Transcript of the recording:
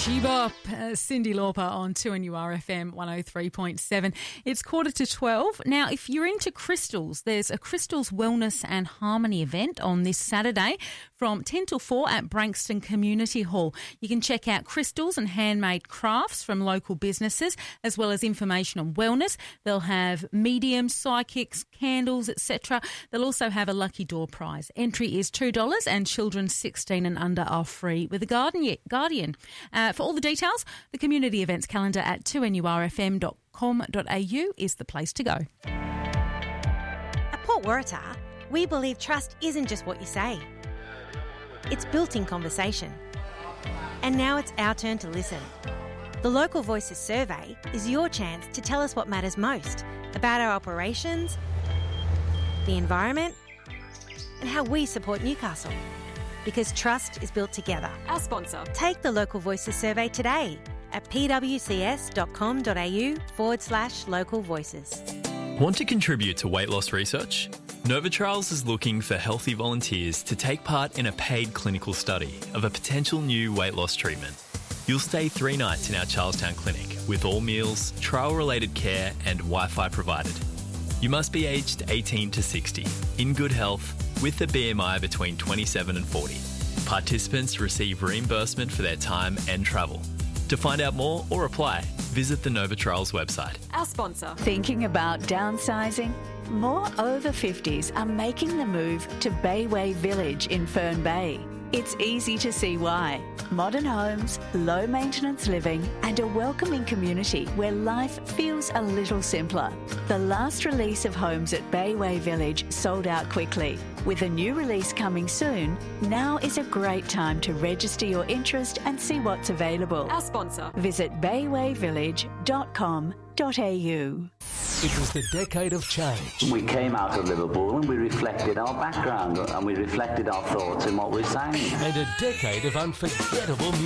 Shebop, Cyndi Lauper on 2NURFM 103.7. It's 11:45. Now, if you're into crystals, there's a Crystals Wellness and Harmony event on this Saturday from 10 till 4 at Branxton Community Hall. You can check out crystals and handmade crafts from local businesses, as well as information on wellness. They'll have mediums, psychics, candles, etc. They'll also have a lucky door prize. Entry is $2 and children 16 and under are free with a guardian. For all the details, the community events calendar at 2NURFM.com.au is the place to go. At Port Waratah, we believe trust isn't just what you say. It's built in conversation. And now it's our turn to listen. The Local Voices survey is your chance to tell us what matters most about our operations, the environment, and how we support Newcastle. Because trust is built together. Our sponsor. Take the Local Voices survey today at pwcs.com.au/local voices. Want to contribute to weight loss research? Novitrials is looking for healthy volunteers to take part in a paid clinical study of a potential new weight loss treatment. You'll stay 3 nights in our Charlestown clinic with all meals, trial-related care and Wi-Fi provided. You must be aged 18 to 60, in good health, with a BMI between 27 and 40. Participants receive reimbursement for their time and travel. To find out more or apply, visit the Novitrials website. Our sponsor. Thinking about downsizing? More over 50s are making the move to Bayway Village in Fern Bay. It's easy to see why. Modern homes, low maintenance living and a welcoming community where life feels a little simpler. The last release of homes at Bayway Village sold out quickly. With a new release coming soon, now is a great time to register your interest and see what's available. Our sponsor. Visit baywayvillage.com.au. It was the decade of change. We came out of Liverpool and we reflected our background and we reflected our thoughts in what we're saying. And a decade of unforgettable music.